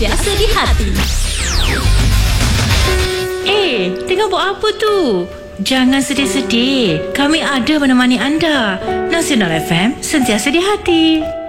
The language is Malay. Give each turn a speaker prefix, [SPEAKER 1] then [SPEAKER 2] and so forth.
[SPEAKER 1] sentiasa di hati.
[SPEAKER 2] Tengah buat apa tu? Jangan sedih-sedih. Kami ada menemani anda. Nasional FM, sentiasa di hati.